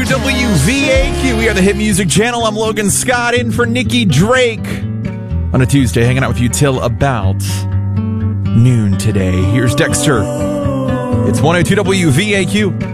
WVAQ. We are the Hit Music Channel. I'm Logan Scott in for Nikki Drake on a Tuesday, hanging out with you till about noon today. Here's Dexter. It's 102 WVAQ.